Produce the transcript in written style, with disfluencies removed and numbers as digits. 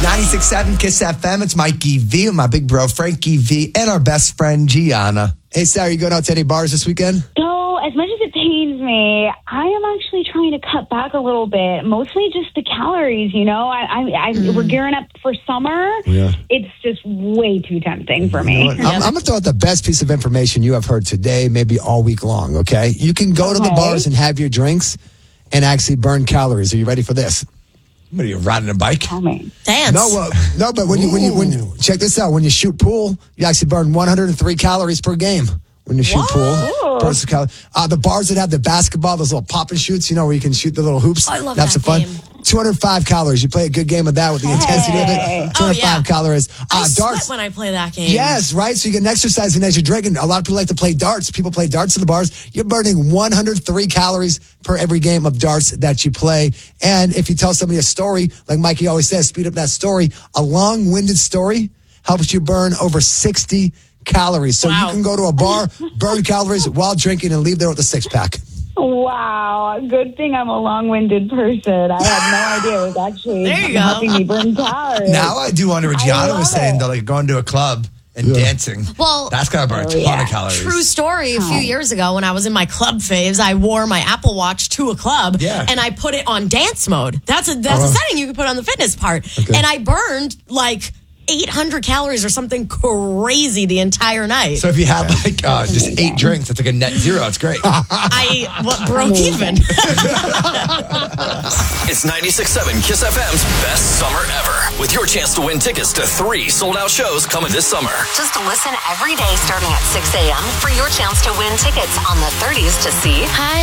96.7 Kiss FM. It's Mikey V with my big bro Frankie V and our best friend Gianna. Hey, Sarah, you going out to any bars this weekend? So, as much as it pains me, I am actually trying to cut back a little bit. Mostly just the calories, you know. We're gearing up for summer. Yeah. It's just way too tempting for me. I'm going to throw out the best piece of information you have heard today, maybe all week long, okay? You can go to the bars and have your drinks and actually burn calories. Are you ready for this? What are you, riding a bike? Tell me. Dance. No, but when you check this out, when you shoot pool, you actually burn 103 calories per game. When you shoot pool, the bars that have the basketball, those little pop and shoots, you know, where you can shoot the little hoops. I love That's that fun. game. 205 calories. You play a good game of that with the intensity of it. 205 calories. I Darts. sweat when I play that game. Yes, right. So you get exercise as you're drinking. A lot of people like to play darts. People play darts in the bars. You're burning 103 calories per every game of darts that you play. And if you tell somebody a story, like Mikey always says, speed up that story. A long-winded story helps you burn over 60 calories. So you can go to a bar, burn calories while drinking, and leave there with a six-pack. Wow. Good thing I'm a long-winded person. I had no idea it was actually helping me burn calories. Now I do wonder what Gianna was saying, though, like going to a club and dancing. Well, that's got to burn a ton of calories. True story. A few years ago when I was in my club phase, I wore my Apple Watch to a club and I put it on dance mode. That's a setting you can put on the fitness part. Okay. And I burned like 800 calories or something crazy the entire night. So if you had like just 8 drinks, it's like a net zero. It's great. I broke even. It's 96.7 Kiss FM's best summer ever, with your chance to win tickets to 3 sold-out shows coming this summer. Just listen every day starting at 6 a.m. for your chance to win tickets on the 30s to see Hi.